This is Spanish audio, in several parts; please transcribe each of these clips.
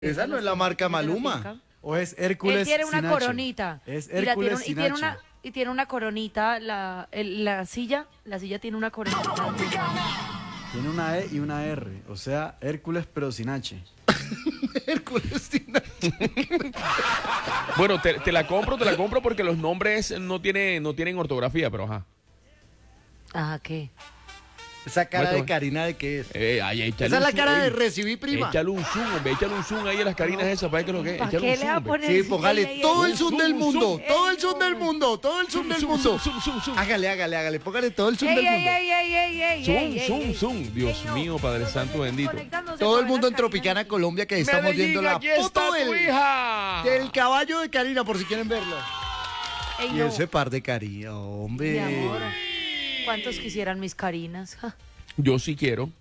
Esa no es la marca Maluma. ¿O es Hércules? Él tiene una sin H? coronita. Es Y la tiene Hércules un- y sin tiene H. una y tiene una coronita, la silla tiene una coronita. Tiene una E y una R. O sea, Hércules pero sin H. Hércules sin H. Bueno, te la compro porque los nombres no tienen ortografía, pero ajá. Ajá, ¿qué? Esa cara de Muéstrame. Karina, ¿de qué es? Ay, échale Esa es un la zoom, cara de ey. recibí prima. Échale un zoom, hombre, échale un zoom ahí a las carinas esas, para que lo que es. ¿Para Échale qué un le va a zoom, hombre. poner? Sí, póngale Ey, todo el ey, zoom zoom, del zoom, mundo, zoom. todo el Ey, zoom del no. mundo, todo el zoom del Zoom, mundo. zoom. Hágale, póngale todo el zoom ey, del ey, mundo. ey, Zoom. Dios mío, Padre Santo bendito. Todo el mundo en Tropicana, Colombia, que estamos Medellín, viendo la aquí está foto tu hija. del caballo de Karina, por si quieren verlo. Ey, Y no, ese par de Karina, hombre. mi amor. ¿Cuántos quisieran mis Karinas? Ja. Yo sí quiero.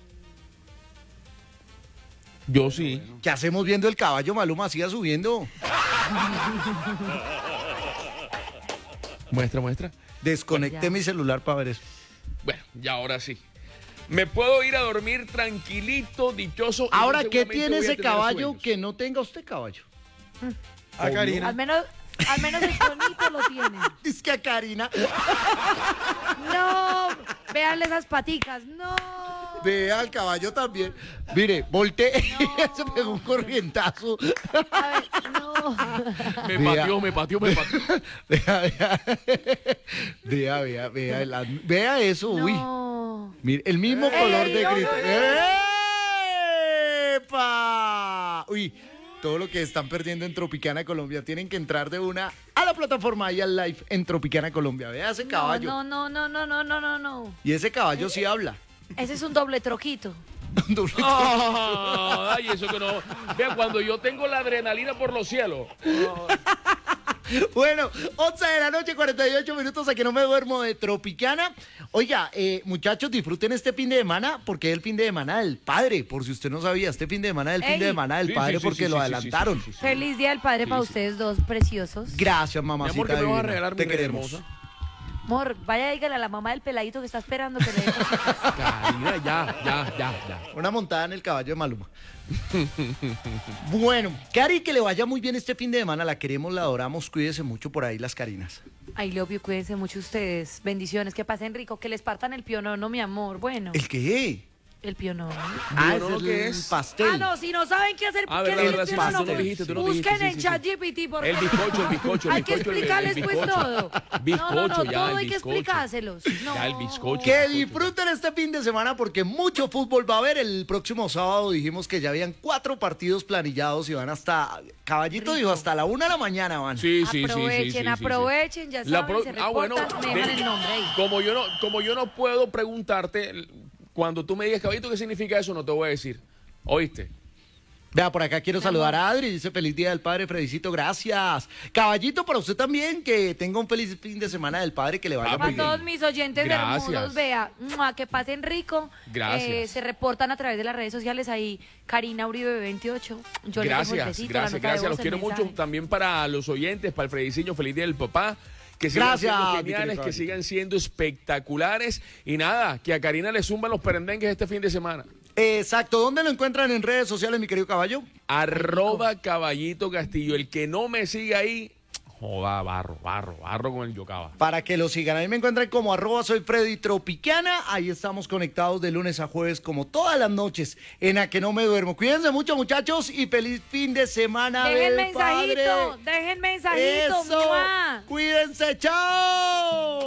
Yo sí. ¿Qué hacemos viendo el caballo Maluma? Siga subiendo. Muestra. Desconecté Ya. mi celular para ver eso. Bueno, ya ahora sí. Me puedo ir a dormir tranquilito, dichoso. y Ahora, muy ¿qué seguramente tiene voy a ese tener caballo sueños. que no tenga usted caballo? A Karina. Al menos el tonito lo tiene. Es que a Karina, No, véanle esas paticas. No. vea al caballo también. Mire, volteé, se pegó un corrientazo. A ver, no. Me pateó. Vea eso, uy. No. Mire, el mismo Ey, color ey, de no, grito. no, ¡Epa! Uy, todo lo que están perdiendo en Tropicana Colombia. Tienen que entrar de una a la plataforma y al live en Tropicana Colombia. Vea ese caballo. No. Y ese caballo sí habla. Ese es un doble troquito. Ay, eso que no. Vea, cuando yo tengo la adrenalina por los cielos. Bueno, 11 de la noche, 48 minutos, a que no me duermo de Tropicana. Oiga, muchachos, disfruten este fin de semana, porque es el fin de semana del padre, por si usted no sabía, este fin de semana es el fin Ey. de semana del Sí, padre, sí, sí, porque sí, lo sí, adelantaron. sí. Feliz Día del Padre para ustedes dos preciosos. Gracias, Mi mamacita amor, que me vas a divina. regalar mi Te reina queremos. hermosa. Amor, vaya dígale a la mamá del peladito que está esperando que le dé cositas. Karina, ya. Una montada en el caballo de Maluma. Bueno, Cari, que le vaya muy bien este fin de semana. La queremos, la adoramos. Cuídese mucho por ahí, las Carinas. Ay, Lobio, cuídense mucho ustedes. Bendiciones, que pasen rico, que les partan el pionono, mi amor. Bueno, ¿El qué? el pionono. Ah, ¿no? ese ¿Qué es el es? pastel. Ah, no, si no saben qué hacer, Ah, ¿qué verdad, es verdad, el sí, pionono? tú no dijiste, tú no dijiste, Busquen sí, en sí. ChatGPT, por El favor. bizcocho. Hay que explicarles pues todo. Bizcocho, no, ya, todo el hay que bizcocho. explicárselos. No. Ya, el bizcocho. Que disfruten este fin de semana porque mucho fútbol va a haber. El próximo sábado dijimos que ya habían 4 partidos planillados y van hasta... Caballito dijo, hasta la 1 de la mañana van. Sí. Aprovechen, ya saben, se reportan, me dejan el nombre ahí. Como yo no puedo preguntarte, cuando tú me digas, caballito, ¿qué significa eso? No te voy a decir. ¿Oíste? Vea, por acá quiero saludar a Adri, dice feliz día del padre, Fredicito, gracias. Caballito, para usted también, que tenga un feliz fin de semana del padre, que le vaya Ah, muy Para muy bien. todos mis oyentes Gracias. hermosos, vea, que pasen rico. Gracias. Se reportan a través de las redes sociales ahí, Karina Uribe 28. Yo les dejo el besito, la nota de voz, Los el quiero mucho. mensaje. También para los oyentes, para el Frediciño, feliz día del papá. Que sigan Gracias, siendo mi geniales, querido que caballito. sigan siendo espectaculares. Y nada, que a Karina le zumban los perendengues este fin de semana. Exacto, ¿dónde lo encuentran en redes sociales, mi querido caballo? @Caballito Castillo. El que no me siga ahí, joda, barro con el yocaba. Para que lo sigan, ahí me encuentran como @soy Freddy Tropicana, ahí estamos conectados de lunes a jueves como todas las noches en A Que No Me Duermo. Cuídense mucho, muchachos, y feliz fin de semana Dejen del padre. mensajito, dejen mensajito, Eso. ¡mua! Cuídense, chao.